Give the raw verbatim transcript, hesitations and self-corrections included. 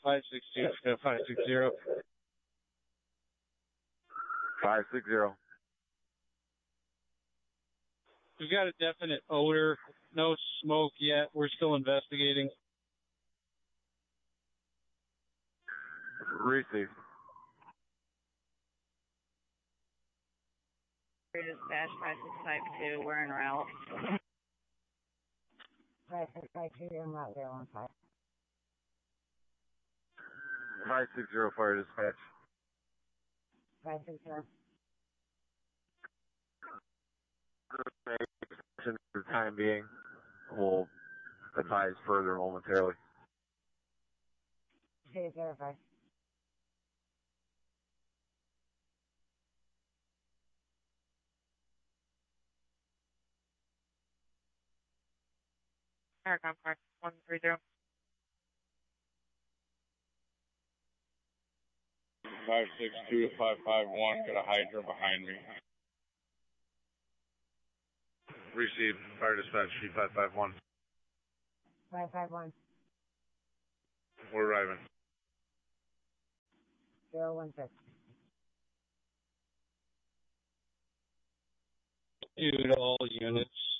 five six two, uh, five six zero. five six zero. We've got a definite odor. No smoke yet. We're still investigating. Receive. Dispatch five six five two, we're en route. five six five two, you're en route zero one five. five six zero, fire dispatch. five six zero. For the time being, we'll advise further momentarily. Stay zero five. Aircom car one three zero. five six two to five five one, got a Hydra behind me. Receive. Fire dispatch, G five five one. five five one. We're arriving. zero one six. Dude, all units.